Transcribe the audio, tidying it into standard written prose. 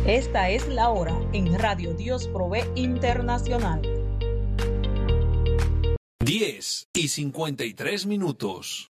Esta es la hora en Radio Dios Provee Internacional. 10:53.